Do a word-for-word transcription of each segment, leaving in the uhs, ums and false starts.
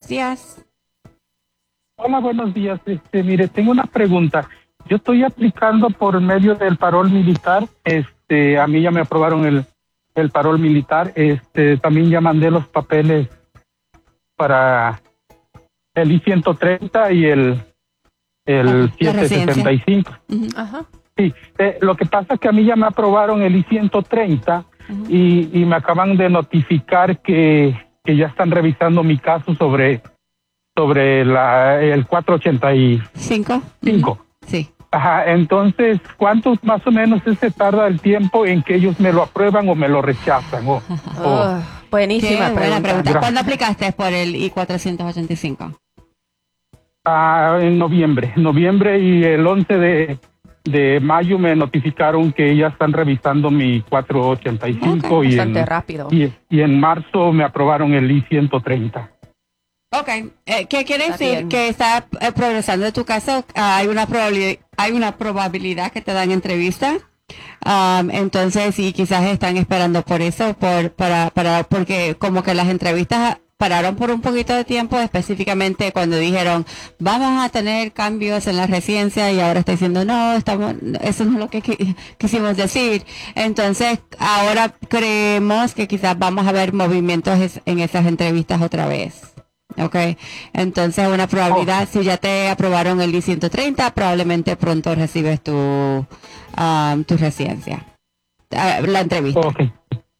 días. Hola, buenos días. Este, mire, tengo una pregunta. Yo estoy aplicando por medio del parol militar. Este, a mí ya me aprobaron el, el parol militar. Este, también ya mandé los papeles para el I ciento treinta y el, el setecientos setenta y cinco. Uh-huh. Ajá. Sí, eh, lo que pasa es que a mí ya me aprobaron el I ciento treinta uh-huh. y, y me acaban de notificar que, que ya están revisando mi caso sobre sobre la el cuatrocientos ochenta y cinco. ¿Cinco? Sí. Ajá, entonces, ¿cuánto más o menos se tarda el tiempo en que ellos me lo aprueban o me lo rechazan? O, oh, o... Buenísima Qué pregunta. pregunta. ¿Cuándo aplicaste por el I cuatrocientos ochenta y cinco? Ah, en noviembre, noviembre y el once de, de mayo me notificaron que ya están revisando mi cuatrocientos ochenta y cinco okay, y, bastante en, rápido. Y, y en marzo me aprobaron el I ciento treinta. Ok, eh, ¿qué quiere está decir? Bien. Que está eh, progresando en tu caso. Uh, hay una probabilidad, hay una probabilidad que te dan entrevista. Um, entonces, sí, quizás están esperando por eso, por para para porque como que las entrevistas pararon por un poquito de tiempo, específicamente cuando dijeron vamos a tener cambios en la residencia y ahora está diciendo no, estamos, eso no es lo que qu- quisimos decir. Entonces, ahora creemos que quizás vamos a ver movimientos en esas entrevistas otra vez. Okay, entonces una probabilidad, oh. si ya te aprobaron el I ciento treinta, probablemente pronto recibes tu um, tu residencia, uh, la entrevista. Okay.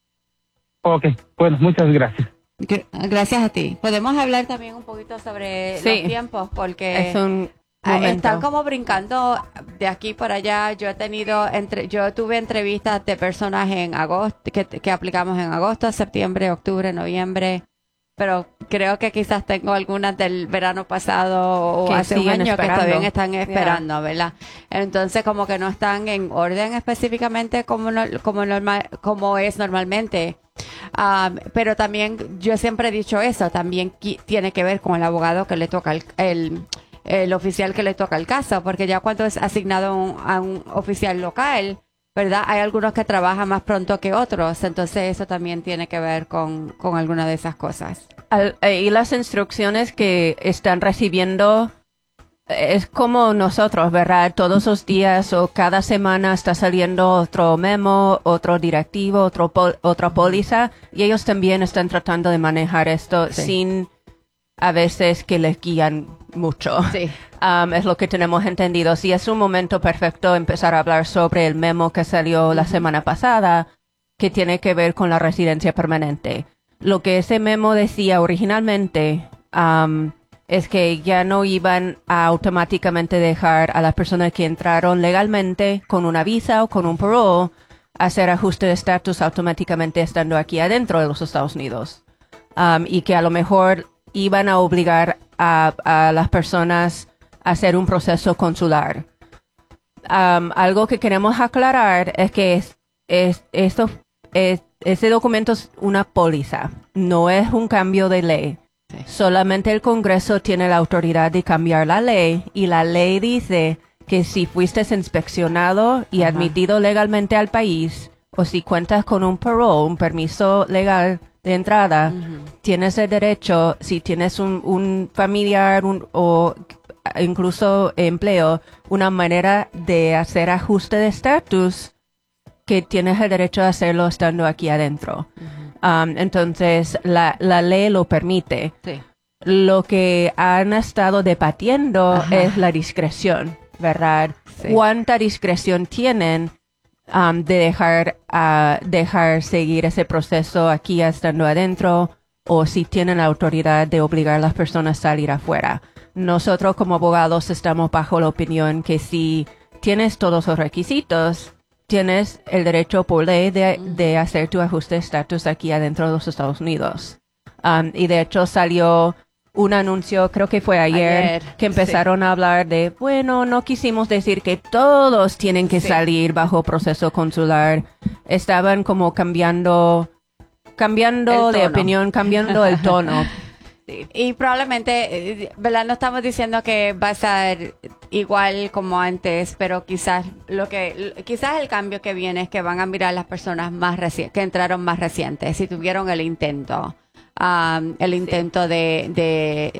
Okay, bueno, muchas gracias. G- gracias a ti. Podemos hablar también un poquito sobre sí. los tiempos, porque es un están como brincando de aquí para allá. Yo he tenido, entre, yo tuve entrevistas de personas en agosto, que, que aplicamos en agosto, septiembre, octubre, noviembre. Pero creo que quizás tengo algunas del verano pasado o que hace un año esperando. Que todavía están esperando, yeah. ¿verdad? Entonces como que no están en orden específicamente como no, como normal, como es normalmente. Um, pero también yo siempre he dicho eso, también qui- tiene que ver con el abogado que le toca el, el, el oficial que le toca el caso, porque ya cuando es asignado un, a un oficial local, ¿verdad? Hay algunos que trabajan más pronto que otros, entonces eso también tiene que ver con, con alguna de esas cosas. Al, y las instrucciones que están recibiendo es como nosotros, ¿verdad? Todos los días o cada semana está saliendo otro memo, otro directivo, otro pol, otra póliza, y ellos también están tratando de manejar esto sí. sin a veces que les guían mucho. Sí. Um, es lo que tenemos entendido. Si es un momento perfecto empezar a hablar sobre el memo que salió uh-huh. la semana pasada, que tiene que ver con la residencia permanente. Lo que ese memo decía originalmente um, es que ya no iban a automáticamente dejar a las personas que entraron legalmente con una visa o con un parole hacer ajuste de estatus automáticamente estando aquí adentro de los Estados Unidos. Um, y que a lo mejor iban a obligar a, a las personas a hacer un proceso consular. Um, algo que queremos aclarar es que es, es, esto, es, ese documento es una póliza, no es un cambio de ley. Sí. Solamente el Congreso tiene la autoridad de cambiar la ley y la ley dice que si fuiste inspeccionado y Ajá. admitido legalmente al país o si cuentas con un parole, un permiso legal de entrada, uh-huh. tienes el derecho, si tienes un, un familiar un, o incluso empleo, una manera de hacer ajuste de estatus que tienes el derecho de hacerlo estando aquí adentro. Uh-huh. Um, entonces, la, la ley lo permite. Sí. Lo que han estado debatiendo Ajá. es la discreción, ¿verdad? Sí. ¿Cuánta discreción tienen Um, de dejar uh, dejar seguir ese proceso aquí estando adentro o si tienen la autoridad de obligar a las personas a salir afuera? Nosotros como abogados estamos bajo la opinión que si tienes todos los requisitos, tienes el derecho por ley de, de hacer tu ajuste de estatus aquí adentro de los Estados Unidos. Um, y de hecho salió un anuncio, creo que fue ayer, ayer que empezaron sí. a hablar de, bueno, no quisimos decir que todos tienen que sí. salir bajo proceso consular. Estaban como cambiando, cambiando de opinión, cambiando el tono. Sí. Y probablemente, ¿verdad? No estamos diciendo que va a ser igual como antes, pero quizás lo que, quizás el cambio que viene es que van a mirar las personas más recientes, que entraron más recientes, si tuvieron el intento. Um, el intento sí. de, de